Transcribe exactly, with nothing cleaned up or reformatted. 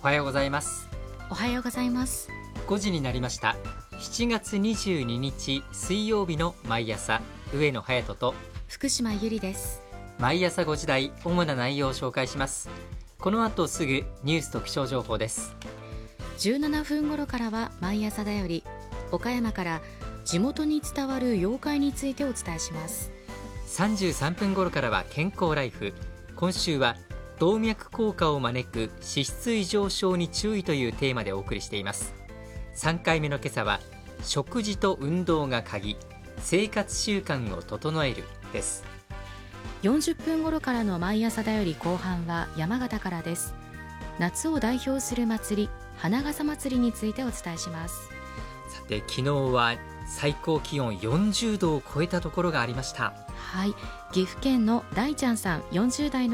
おはようございます。 おはようございます。 ごじになりました。しちがつにじゅうににち水曜日の毎朝、上野隼人と福島ゆりです。 毎朝ごじ台、主な内容を紹介します。この後すぐニュースと気象情報です。 じゅうななふん頃からは毎朝だより、岡山から地元に伝わる妖怪についてお伝えします。 さんじゅうさんぷん頃からは健康ライフ。今週は動脈硬化を招く脂質異常症に注意というテーマでお送りしています。さんかいめの今朝は食事と運動が鍵、生活習慣を整えるです。 よんじゅっぷん頃からの毎朝だより後半は山形からです。夏を代表する祭り、花笠祭りについてお伝えします。 さて、昨日は最高気温よんじゅうどを超えたところがありました。 はい、岐阜県の大ちゃんさんよんじゅう代の